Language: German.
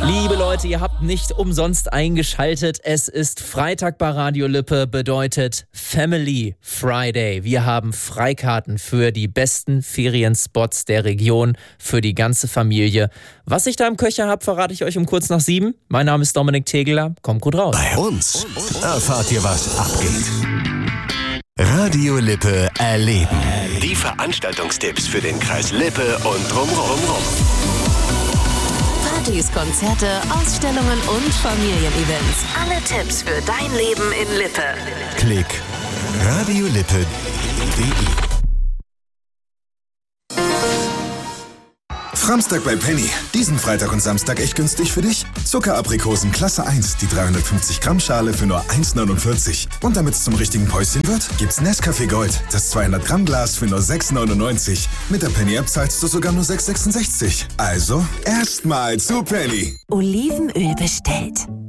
Liebe Leute, ihr habt nicht umsonst eingeschaltet. Es ist Freitag bei Radio Lippe, bedeutet Family Friday. Wir haben Freikarten für die besten Ferienspots der Region, für die ganze Familie. Was ich da im Köcher habe, verrate ich euch um kurz nach 7. Mein Name ist Dominik Tegeler. Kommt gut raus. Bei uns erfahrt ihr, was abgeht. Radio Lippe erleben. Die Veranstaltungstipps für den Kreis Lippe und drumherum. Partys, Konzerte, Ausstellungen und Familienevents. Alle Tipps für dein Leben in Lippe. Klick radiolippe.de. Framstag bei Penny. Diesen Freitag und Samstag echt günstig für dich. Zuckeraprikosen Klasse 1, die 350 Gramm Schale für nur 1,49. Und damit es zum richtigen Päuschen wird, gibt's Nescafé Gold, das 200 Gramm Glas für nur 6,99. Mit der Penny-App zahlst du sogar nur 6,66. Also, erstmal zu Penny. Olivenöl bestellt.